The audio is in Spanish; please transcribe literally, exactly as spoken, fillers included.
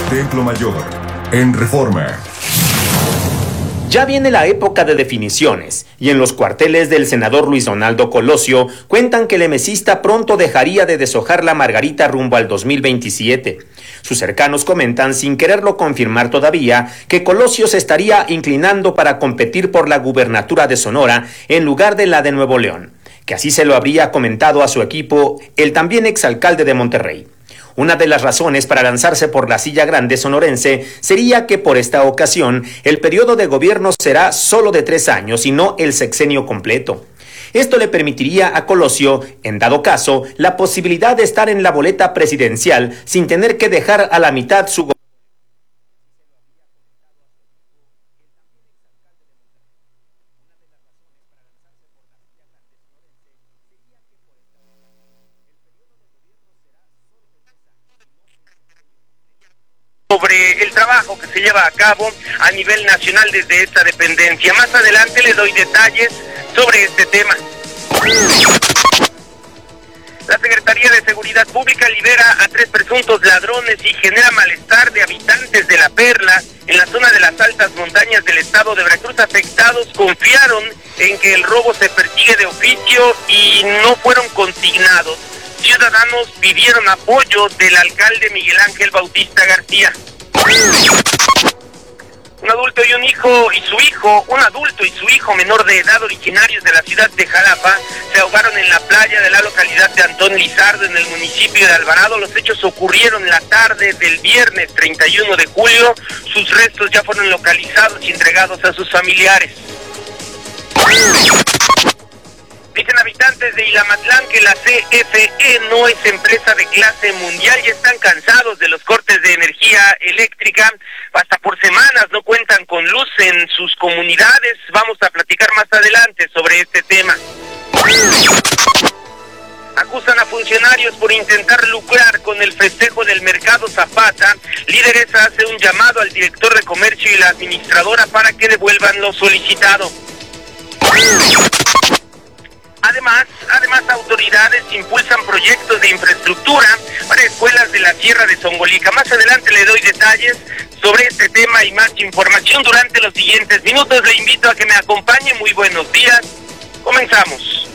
Templo Mayor, en Reforma. Ya viene la época de definiciones, y en los cuarteles del senador Luis Donaldo Colosio cuentan que el emesista pronto dejaría de deshojar la margarita rumbo al dos mil veintisiete. Sus cercanos comentan, sin quererlo confirmar todavía, que Colosio se estaría inclinando para competir por la gubernatura de Sonora en lugar de la de Nuevo León, que así se lo habría comentado a su equipo el también exalcalde de Monterrey. Una de las razones para lanzarse por la silla grande sonorense sería que por esta ocasión el periodo de gobierno será solo de tres años y no el sexenio completo. Esto le permitiría a Colosio, en dado caso, la posibilidad de estar en la boleta presidencial sin tener que dejar a la mitad su gobierno. Sobre el trabajo que se lleva a cabo a nivel nacional desde esta dependencia. Más adelante le doy detalles sobre este tema. La Secretaría de Seguridad Pública libera a tres presuntos ladrones y genera malestar de habitantes de La Perla en la zona de las altas montañas del estado de Veracruz. Afectados confiaron en que el robo se persigue de oficio y no fueron consignados. Ciudadanos pidieron apoyo del alcalde Miguel Ángel Bautista García. Un adulto y un hijo y su hijo, un adulto y su hijo menor de edad originarios de la ciudad de Jalapa se ahogaron en la playa de la localidad de Antón Lizardo en el municipio de Alvarado. Los hechos ocurrieron la tarde del viernes treinta y uno de julio. Sus restos ya fueron localizados y entregados a sus familiares. Dicen habitantes de Ilamatlán que la C F E no es empresa de clase mundial y están cansados de los cortes de energía eléctrica. Hasta por semanas no cuentan con luz en sus comunidades. Vamos a platicar más adelante sobre este tema. Acusan a funcionarios por intentar lucrar con el festejo del mercado Zapata. Lideresa hace un llamado al director de comercio y la administradora para que devuelvan lo solicitado. Además, además autoridades impulsan proyectos de infraestructura para escuelas de la Sierra de Zongolica. Más adelante le doy detalles sobre este tema y más información durante los siguientes minutos. Le invito a que me acompañe. Muy buenos días. Comenzamos.